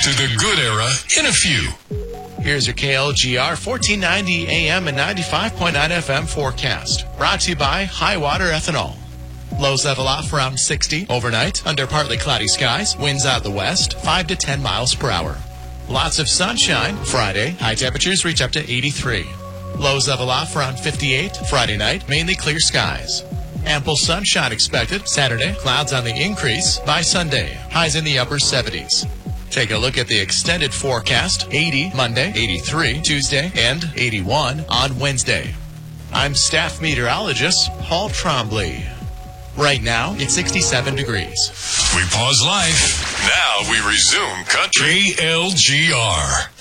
to the good era in a few. Here's your KLGR 1490 AM and 95.9 FM forecast. Brought to you by Highwater Ethanol. Lows level off around 60 overnight under partly cloudy skies. Winds out of the west, 5 to 10 miles per hour. Lots of sunshine Friday. High temperatures reach up to 83. Lows level off around 58 Friday night. Mainly clear skies. Ample sunshine expected Saturday. Clouds on the increase by Sunday. Highs in the upper 70s. Take a look at the extended forecast. 80 Monday, 83 Tuesday, and 81 on Wednesday. I'm staff meteorologist Paul Trombley. Right now, it's 67 degrees. We pause life. Now we resume country. KLGR.